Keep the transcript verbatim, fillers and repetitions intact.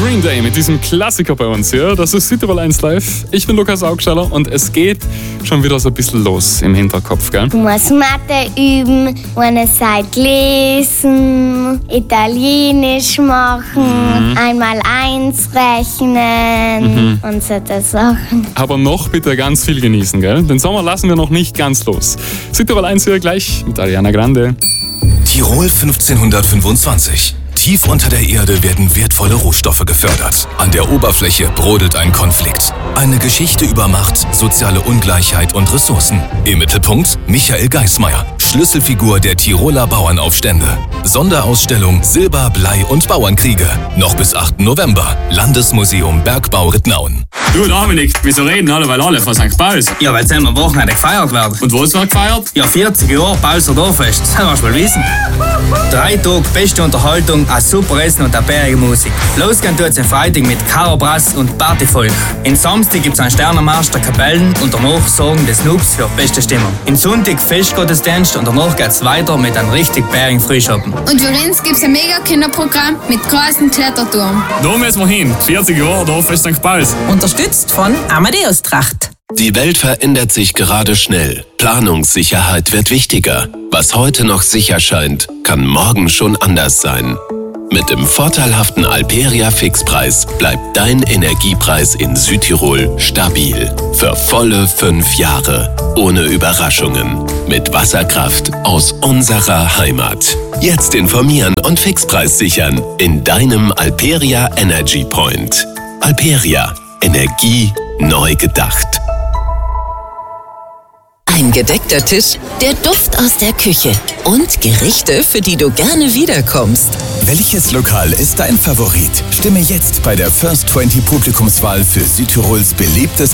Green Day mit diesem Klassiker bei uns hier. Das ist Südtirol eins Live. Ich bin Lukas Augstaller und es geht schon wieder so ein bisschen los im Hinterkopf, gell? Du musst Mathe üben, eine Seite lesen, Italienisch machen, mhm. einmal eins rechnen mhm. und solche Sachen. Aber noch bitte ganz viel genießen, gell? Den Sommer lassen wir noch nicht ganz los. Südtirol eins hier gleich mit Ariana Grande. Tirol fünfzehnhundertfünfundzwanzig. Tief unter der Erde werden wertvolle Rohstoffe gefördert. An der Oberfläche brodelt ein Konflikt. Eine Geschichte über Macht, soziale Ungleichheit und Ressourcen. Im Mittelpunkt Michael Geismeier, Schlüsselfigur der Tiroler Bauernaufstände. Sonderausstellung Silber, Blei und Bauernkriege. Noch bis achten November. Landesmuseum Bergbau Rittnauen. Du Dominik, wieso reden alle, weil alle von Sankt Pauls? Ja, weil es am Wochenende gefeiert wird. Und wo ist wird gefeiert? Ja, vierzig Jahre Pauser Dorffest. Das willst du mal wissen. Drei Tage beste Unterhaltung, ein super Essen und eine bärige Musik. Losgehen tut's am Freitag mit Caro Brass und Partyvolk. Am Samstag gibt's einen Sternenmarsch der Kapellen und danach sorgen des Noobs für beste Stimmung. Am Sonntag Festgottesdienst und danach geht's weiter mit einem richtig bärigen Frühschoppen. Und für uns gibt's ein mega Kinderprogramm mit großen Kletterturm. Da müssen wir hin. vierzig Jahre Dorffest Sankt Pauls. Unterstützt von Amadeus Tracht. Die Welt verändert sich gerade schnell. Planungssicherheit wird wichtiger. Was heute noch sicher scheint, kann morgen schon anders sein. Mit dem vorteilhaften Alperia Fixpreis bleibt dein Energiepreis in Südtirol stabil. Für volle fünf Jahre. Ohne Überraschungen. Mit Wasserkraft aus unserer Heimat. Jetzt informieren und Fixpreis sichern in deinem Alperia Energy Point. Alperia. Energie neu gedacht. Ein gedeckter Tisch, der Duft aus der Küche und Gerichte, für die du gerne wiederkommst. Welches Lokal ist dein Favorit? Stimme jetzt bei der First zwanzig Publikumswahl für Südtirols beliebtes